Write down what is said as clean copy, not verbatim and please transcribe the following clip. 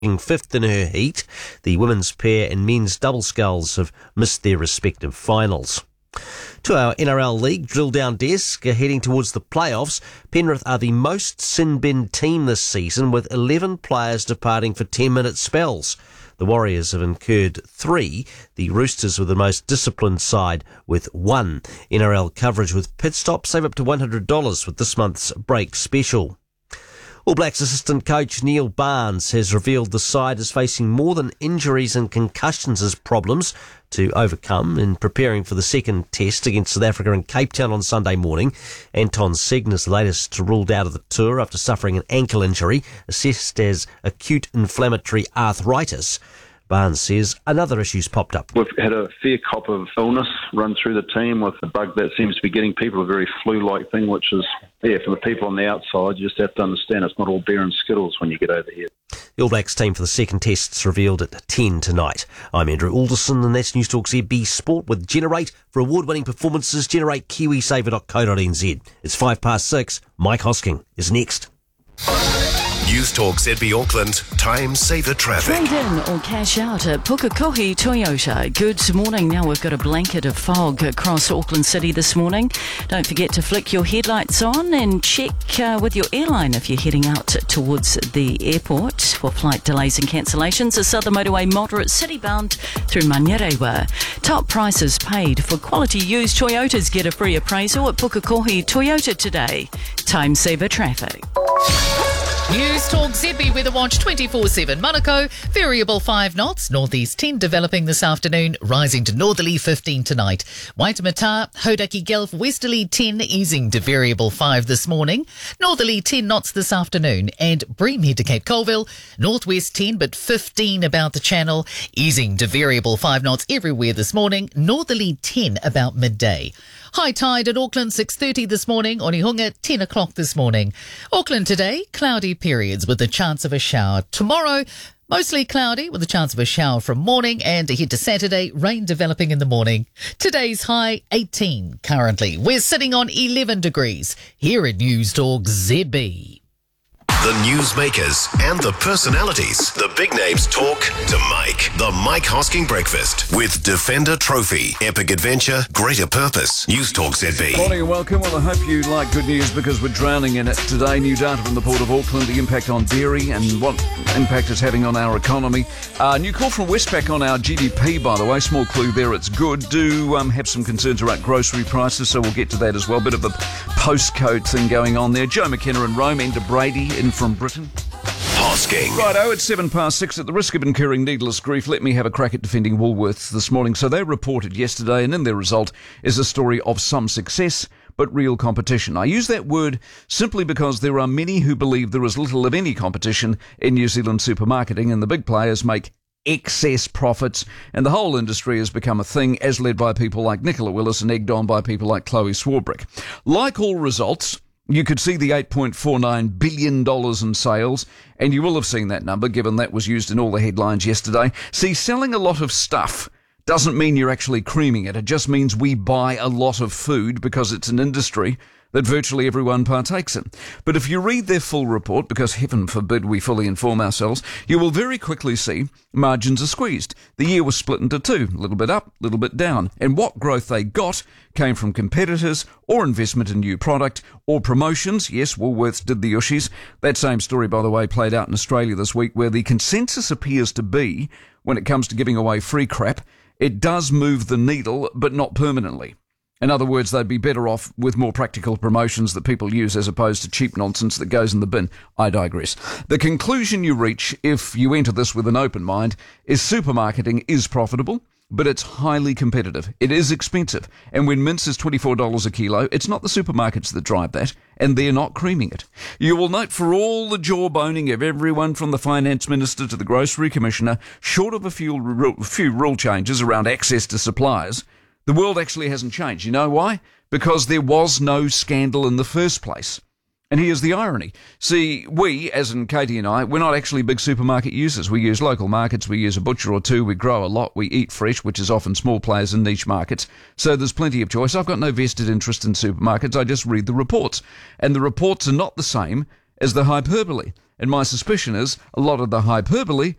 fifth in her heat. The women's pair and men's double sculls have missed their respective finals. To our NRL League drill-down desk, heading towards the playoffs, Penrith are the most sin-bin team this season, with 11 players departing for 10-minute spells. The Warriors have incurred 3. The Roosters were the most disciplined side with 1. NRL coverage with pit stop. Save up to $100 with this month's break special. All Blacks assistant coach Neil Barnes has revealed the side is facing more than injuries and concussions as problems to overcome in preparing for the second test against South Africa in Cape Town on Sunday morning. Anton Segner is the latest ruled out of the tour after suffering an ankle injury assessed as acute inflammatory arthritis. Barnes says another issue's popped up. We've had a fair cop of illness run through the team with a bug that seems to be getting people, a very flu-like thing, which is, for the people on the outside, you just have to understand it's not all beer and skittles when you get over here. The All Blacks team for the second test's revealed at 10 tonight. I'm Andrew Alderson, and that's News Talk ZB Sport with Generate. For award-winning performances, generate kiwisaver.co.nz. It's 6:05. Mike Hosking is next. News Talk ZB Auckland, time saver traffic. Trade in or cash out at Pukekohe Toyota. Good morning. Now we've got a blanket of fog across Auckland City this morning. Don't forget to flick your headlights on and check with your airline if you're heading out towards the airport for flight delays and cancellations. A Southern Motorway moderate city-bound through Manierewa. Top prices paid for quality used Toyotas. Get a free appraisal at Pukekohe Toyota today. Time saver traffic. News Talk ZB Weather Watch 24/7. Manukau, variable 5 knots. Northeast 10 developing this afternoon, rising to northerly 15 tonight. Waitemata, Hodaki Gulf, westerly 10, easing to variable 5 this morning. Northerly 10 knots this afternoon. And Breamhead to Cape Colville, northwest 10 but 15 about the channel, easing to variable 5 knots everywhere this morning. Northerly 10 about midday. High tide at Auckland 6:30 this morning. Onehunga 10 o'clock this morning. Auckland today, cloudy periods with a chance of a shower. Tomorrow, mostly cloudy with a chance of a shower from morning, and ahead to Saturday, rain developing in the morning. Today's high 18 currently. We're sitting on 11 degrees here at News Talk ZB. The newsmakers and the personalities. The big names talk to Mike. The Mike Hosking Breakfast with Defender Trophy. Epic adventure, greater purpose. News Talk ZB. Morning and welcome. Well, I hope you like good news because we're drowning in it today. New data from the Port of Auckland, the impact on dairy and what impact it's having on our economy. New call from Westpac on our GDP, by the way. Small clue there, it's good. Do have some concerns about grocery prices, so we'll get to that as well. Bit of a postcode thing going on there. Joe McKenna in Rome, Enda Brady in from Britain. Hosking. Righto, it's 6:07. At the risk of incurring needless grief, let me have a crack at defending Woolworths this morning. So they reported yesterday, and in their result is a story of some success, but real competition. I use that word simply because there are many who believe there is little of any competition in New Zealand supermarketing, and the big players make excess profits, and the whole industry has become a thing as led by people like Nicola Willis and egged on by people like Chloe Swarbrick. Like all results, you could see the $8.49 billion in sales, and you will have seen that number, given that was used in all the headlines yesterday. See, selling a lot of stuff doesn't mean you're actually creaming it. It just means we buy a lot of food because it's an industry that virtually everyone partakes in. But if you read their full report, because heaven forbid we fully inform ourselves, you will very quickly see margins are squeezed. The year was split into two, a little bit up, a little bit down. And what growth they got came from competitors or investment in new product or promotions. Yes, Woolworths did the Ushies. That same story, by the way, played out in Australia this week, where the consensus appears to be, when it comes to giving away free crap, it does move the needle, but not permanently. In other words, they'd be better off with more practical promotions that people use as opposed to cheap nonsense that goes in the bin. I digress. The conclusion you reach, if you enter this with an open mind, is supermarketing is profitable, but it's highly competitive. It is expensive. And when mince is $24 a kilo, it's not the supermarkets that drive that, and they're not creaming it. You will note, for all the jawboning of everyone from the finance minister to the grocery commissioner, short of a few rule changes around access to suppliers, the world actually hasn't changed. You know why? Because there was no scandal in the first place. And here's the irony. See, we, as in Katie and I, we're not actually big supermarket users. We use local markets, we use a butcher or two, we grow a lot, we eat fresh, which is often small players in niche markets. So there's plenty of choice. I've got no vested interest in supermarkets, I just read the reports. And the reports are not the same as the hyperbole. And my suspicion is a lot of the hyperbole